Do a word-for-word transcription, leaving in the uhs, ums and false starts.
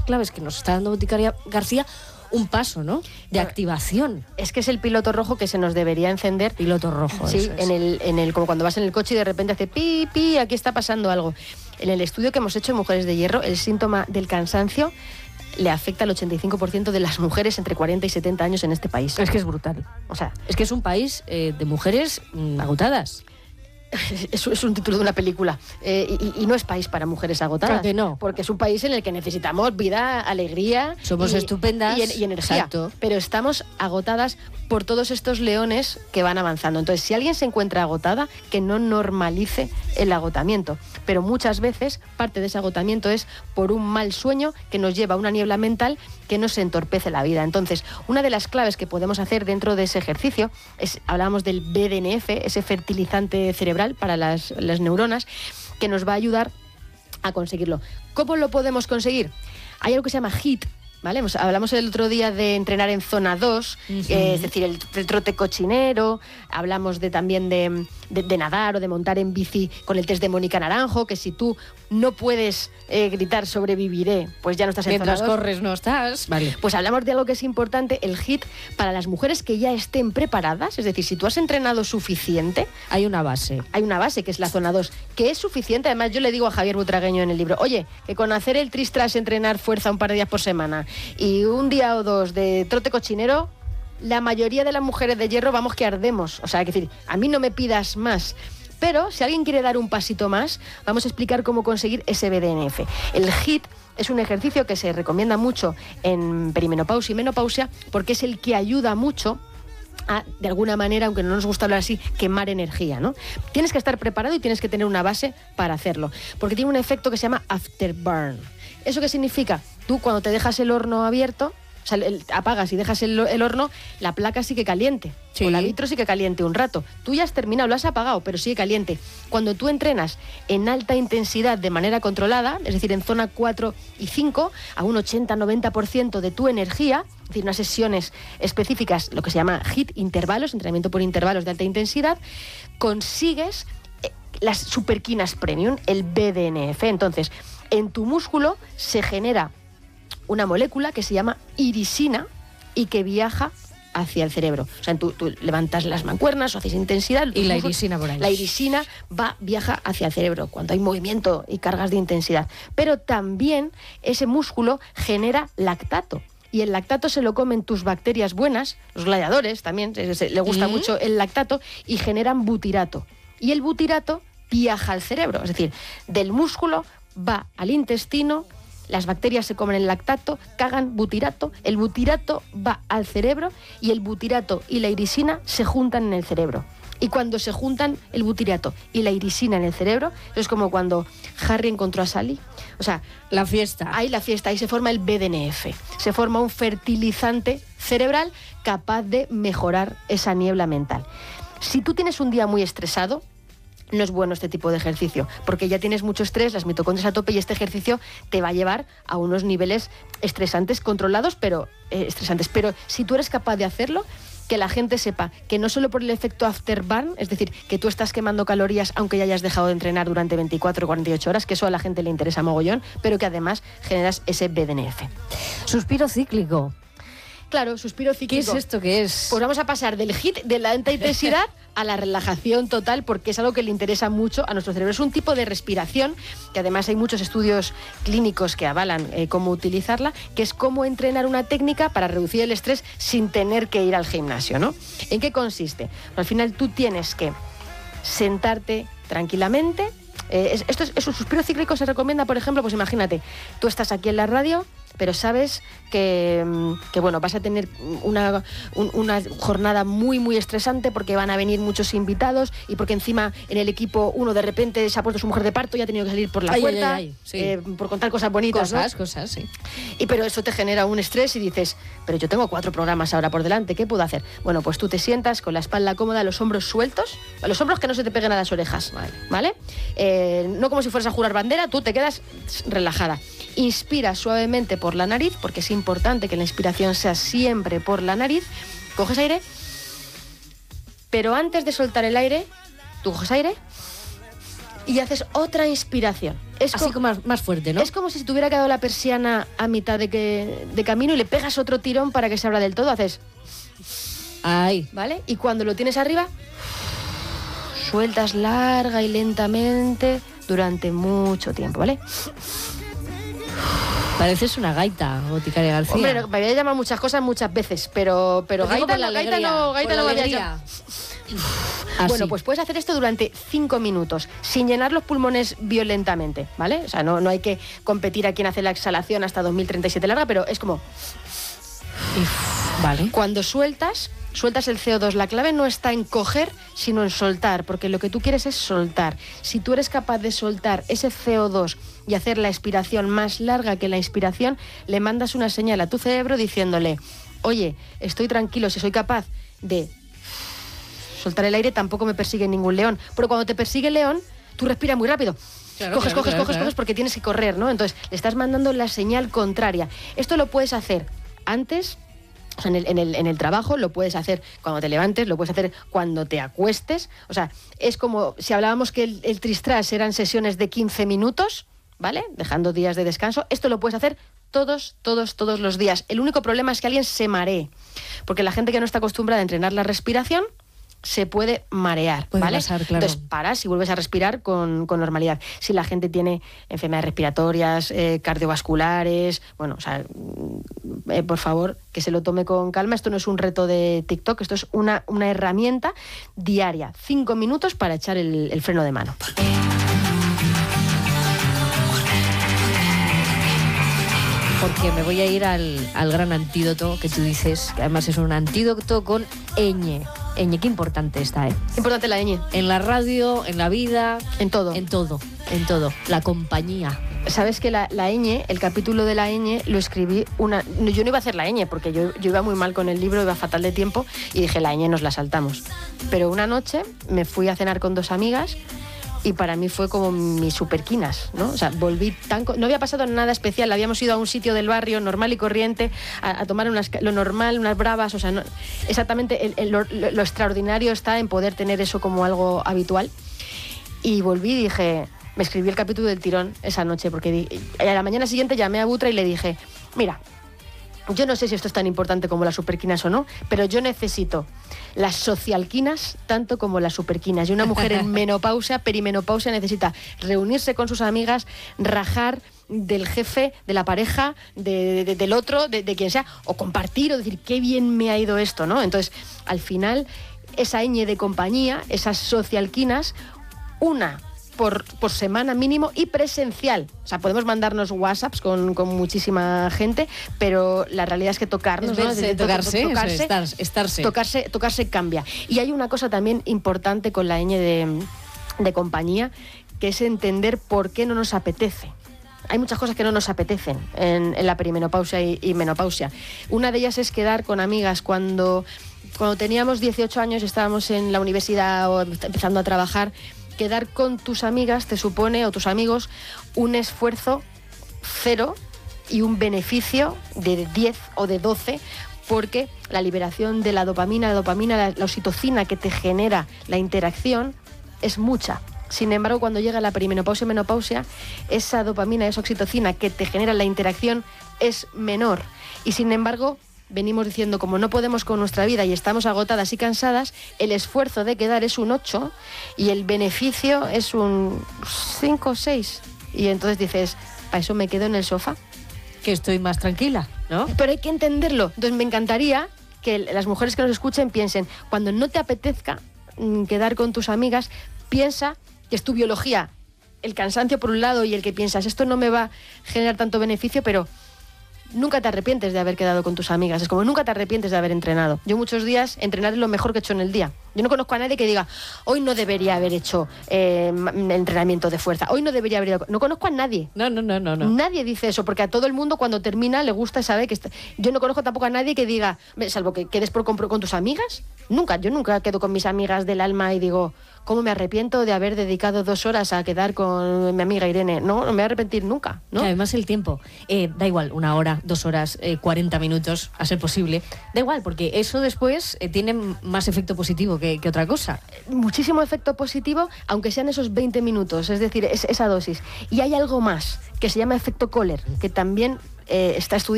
claves que nos está dando Boticaria García, un paso, ¿no? De activación. Es que es el piloto rojo que se nos debería encender. Piloto rojo, sí, eso es. en el, en el, como cuando vas en el coche y de repente hace pi, pi, aquí está pasando algo. En el estudio que hemos hecho en Mujeres de Hierro, el síntoma del cansancio le afecta al ochenta y cinco por ciento de las mujeres entre cuarenta y setenta años en este país. Es que es brutal. O sea, es que es un país eh, de mujeres mmm, agotadas. Eso es un título de una película. Eh, y, y no es país para mujeres agotadas. Claro que no. Porque es un país en el que necesitamos vida, alegría. Somos y, estupendas. Y, y energía. Exacto. Pero estamos agotadas por todos estos leones que van avanzando. Entonces, si alguien se encuentra agotada, que no normalice el agotamiento. Pero muchas veces parte de ese agotamiento es por un mal sueño que nos lleva a una niebla mental que nos entorpece la vida. Entonces, una de las claves que podemos hacer dentro de ese ejercicio es, hablamos del B D N F, ese fertilizante cerebral para las, las neuronas, que nos va a ayudar a conseguirlo. ¿Cómo lo podemos conseguir? Hay algo que se llama HIIT, ¿vale? Pues hablamos el otro día de entrenar en zona dos, uh-huh. eh, es decir, el, el trote cochinero, hablamos de también de, de, de nadar o de montar en bici con el test de Mónica Naranjo, que si tú no puedes eh, gritar sobreviviré, pues ya no estás en Mientras zona dos. corres no estás. Vale. Pues hablamos de algo que es importante, el HIIT, para las mujeres que ya estén preparadas, es decir, si tú has entrenado suficiente... Hay una base. Hay una base, que es la zona dos, que es suficiente. Además, yo le digo a Javier Butragueño en el libro, oye, que con hacer el tristras, entrenar fuerza un par de días por semana y un día o dos de trote cochinero, la mayoría de las mujeres de hierro vamos que ardemos. O sea, es decir, a mí no me pidas más. Pero si alguien quiere dar un pasito más, vamos a explicar cómo conseguir ese B D N F. El HIIT es un ejercicio que se recomienda mucho en perimenopausia y menopausia porque es el que ayuda mucho a, de alguna manera, aunque no nos gusta hablar así, quemar energía, ¿no? Tienes que estar preparado y tienes que tener una base para hacerlo, porque tiene un efecto que se llama afterburn. ¿Eso qué significa? Tú cuando te dejas el horno abierto, o sea, el, apagas y dejas el, el horno, la placa sigue caliente, sí. O la vitro sigue caliente un rato. Tú ya has terminado, lo has apagado, pero sigue caliente. Cuando tú entrenas en alta intensidad de manera controlada, es decir, en zona cuatro y cinco, a un ochenta a noventa por ciento de tu energía, es decir, unas sesiones específicas, lo que se llama HIIT, intervalos, entrenamiento por intervalos de alta intensidad, consigues las superquinas premium, el B D N F. Entonces, en tu músculo se genera una molécula que se llama irisina y que viaja hacia el cerebro. O sea, tú, tú levantas las mancuernas o haces intensidad. Y la irisina por ahí. La irisina va, viaja hacia el cerebro cuando hay movimiento y cargas de intensidad. Pero también ese músculo genera lactato. Y el lactato se lo comen tus bacterias buenas, los gladiadores también, se, se, le gusta mm. mucho el lactato, y generan butirato. Y el butirato viaja al cerebro. Es decir, del músculo va al intestino. Las bacterias se comen el lactato, cagan butirato, el butirato va al cerebro y el butirato y la irisina se juntan en el cerebro. Y cuando se juntan el butirato y la irisina en el cerebro, es como cuando Harry encontró a Sally. O sea, la fiesta. Ahí la fiesta, ahí se forma el B D N F. Se forma un fertilizante cerebral capaz de mejorar esa niebla mental. Si tú tienes un día muy estresado, no es bueno este tipo de ejercicio, porque ya tienes mucho estrés, las mitocondrias a tope, y este ejercicio te va a llevar a unos niveles estresantes, controlados, pero eh, estresantes. Pero si tú eres capaz de hacerlo, que la gente sepa que no solo por el efecto afterburn, es decir, que tú estás quemando calorías aunque ya hayas dejado de entrenar durante veinticuatro o cuarenta y ocho horas, que eso a la gente le interesa mogollón, pero que además generas ese B D N F. Suspiro cíclico. Claro, suspiro cíclico. ¿Qué es esto que es? Pues vamos a pasar del HIIT, de la alta intensidad, a la relajación total, porque es algo que le interesa mucho a nuestro cerebro. Es un tipo de respiración, que además hay muchos estudios clínicos que avalan eh, cómo utilizarla, que es cómo entrenar una técnica para reducir el estrés sin tener que ir al gimnasio, ¿no? ¿En qué consiste? Pues al final tú tienes que sentarte tranquilamente. Eh, esto es, es un suspiro cíclico, se recomienda, por ejemplo, pues imagínate, tú estás aquí en la radio, pero sabes que, que bueno, vas a tener una, un, una jornada muy, muy estresante porque van a venir muchos invitados y porque encima en el equipo uno de repente se ha puesto su mujer de parto y ha tenido que salir por la ay, puerta, ay, ay, sí. eh, por contar cosas bonitas. Cosas, ¿no? cosas, sí. Y pero eso te genera un estrés y dices, pero yo tengo cuatro programas ahora por delante, ¿qué puedo hacer? Bueno, pues tú te sientas con la espalda cómoda, los hombros sueltos, los hombros que no se te peguen a las orejas, ¿vale? ¿Vale? Eh, no como si fueras a jurar bandera, tú te quedas relajada. Inspira suavemente por la nariz, porque es importante que la inspiración sea siempre por la nariz. Coges aire, pero antes de soltar el aire, tú coges aire y haces otra inspiración. Es Así co- como más, más fuerte, ¿no? Es como si se te hubiera quedado la persiana a mitad de, que, de camino y le pegas otro tirón para que se abra del todo. Haces, Ay, ¿vale? Y cuando lo tienes arriba, sueltas larga y lentamente durante mucho tiempo, ¿vale? pareces una gaita, Boticaria García. Hombre, no, me había llamado muchas cosas muchas veces, pero, pero Lo digo gaita, por la no, gaita alegría, no, gaita por no la me había alegría. llamado. Así. Bueno, pues puedes hacer esto durante cinco minutos, sin llenar los pulmones violentamente, ¿vale? O sea, no, no hay que competir a quién hace la exhalación hasta dos mil treinta y siete larga, pero es como, Vale. cuando sueltas, sueltas el C O dos. La clave no está en coger, sino en soltar, porque lo que tú quieres es soltar. Si tú eres capaz de soltar ese C O dos y hacer la expiración más larga que la inspiración, le mandas una señal a tu cerebro diciéndole, oye, estoy tranquilo, si soy capaz de soltar el aire, tampoco me persigue ningún león. Pero cuando te persigue el león, tú respiras muy rápido. Claro, coges, claro, coges, claro, coges, claro. coges, porque tienes que correr, ¿no? Entonces, le estás mandando la señal contraria. Esto lo puedes hacer antes, o sea, en el, en el, en el trabajo, lo puedes hacer cuando te levantes, lo puedes hacer cuando te acuestes. O sea, es como si hablábamos que el, el tristras eran sesiones de quince minutos, ¿vale? Dejando días de descanso. Esto lo puedes hacer todos, todos, todos los días. El único problema es que alguien se maree, porque la gente que no está acostumbrada a entrenar la respiración se puede marear, Puede ¿vale? pasar, claro. Entonces paras y vuelves a respirar con, con normalidad. Si la gente tiene enfermedades respiratorias, eh, cardiovasculares, bueno, o sea, mm, eh, por favor, que se lo tome con calma. Esto no es un reto de TikTok, esto es una, una herramienta diaria. Cinco minutos para echar el, el freno de mano. Porque me voy a ir al, al gran antídoto que tú dices, que además es un antídoto con ñ. ñ, qué importante está, ¿eh? Importante la ñ, En la radio, en la vida, en todo. en todo, en todo. La compañía. Sabes que la, la ñ, el capítulo de la ñ, lo escribí una... Yo no iba a hacer la ñ porque yo, yo iba muy mal con el libro, iba fatal de tiempo y dije, la ñ nos la saltamos. Pero una noche me fui a cenar con dos amigas y para mí fue como mis superquinas, ¿no? O sea, volví tan... co- No había pasado nada especial, habíamos ido a un sitio del barrio normal y corriente a, a tomar unas, lo normal, unas bravas, o sea, no, exactamente el- el- lo, lo extraordinario está en poder tener eso como algo habitual. Y volví y dije... Me escribí el capítulo del tirón esa noche, porque di- a la mañana siguiente llamé a Butra y le dije, mira, yo no sé si esto es tan importante como las superquinas o no, pero yo necesito las socialquinas tanto como las superquinas. Y una mujer en menopausia, perimenopausia, necesita reunirse con sus amigas, rajar del jefe, de la pareja, de, de- del otro, de, de quien sea, o compartir o decir, qué bien me ha ido esto, ¿no? Entonces, al final, esa ñ de compañía, esas socialquinas, una... Por, por semana mínimo y presencial. O sea, podemos mandarnos WhatsApps con, con muchísima gente, pero la realidad es que tocarnos, Es ¿no? verse, De- to- tocarse, to- eso, estar- estarse. tocarse, tocarse cambia. Y hay una cosa también importante con la ñ de, de compañía, que es entender por qué no nos apetece. Hay muchas cosas que no nos apetecen en, en la perimenopausia y, y menopausia. Una de ellas es quedar con amigas cuando, cuando teníamos dieciocho años, estábamos en la universidad o empezando a trabajar. Quedar con tus amigas te supone, o tus amigos, un esfuerzo cero y un beneficio de diez o de doce, porque la liberación de la dopamina, la dopamina, la, la oxitocina que te genera la interacción es mucha. Sin embargo, cuando llega la perimenopausia y menopausia, esa dopamina, esa oxitocina que te genera la interacción es menor. Y sin embargo, venimos diciendo, como no podemos con nuestra vida y estamos agotadas y cansadas, el esfuerzo de quedar es un ocho y el beneficio es un cinco o seis. Y entonces dices, para eso me quedo en el sofá. Que estoy más tranquila, ¿no? Pero hay que entenderlo. Entonces me encantaría que las mujeres que nos escuchen piensen, cuando no te apetezca mm, quedar con tus amigas, piensa que es tu biología. El cansancio por un lado y el que piensas, esto no me va a generar tanto beneficio, pero nunca te arrepientes de haber quedado con tus amigas. Es como nunca te arrepientes de haber entrenado. Yo muchos días entrenar es lo mejor que he hecho en el día. Yo no conozco a nadie que diga, hoy no debería haber hecho eh, entrenamiento de fuerza, hoy no debería haber... No conozco a nadie. No, no, no, no, no. Nadie dice eso, porque a todo el mundo cuando termina le gusta saber que está... Yo no conozco tampoco a nadie que diga, salvo que quedes por compro con tus amigas, nunca, yo nunca quedo con mis amigas del alma y digo, cómo me arrepiento de haber dedicado dos horas a quedar con mi amiga Irene. No, no me voy a arrepentir nunca, ¿no? Y además el tiempo, eh, da igual, una hora, dos horas, eh, cuarenta minutos, a ser posible, da igual, porque eso después eh, tiene más efecto positivo que, que otra cosa. Muchísimo efecto positivo, aunque sean esos veinte minutos, es decir, es, esa dosis. Y hay algo más, que se llama efecto Kohler, que también eh, está estudiado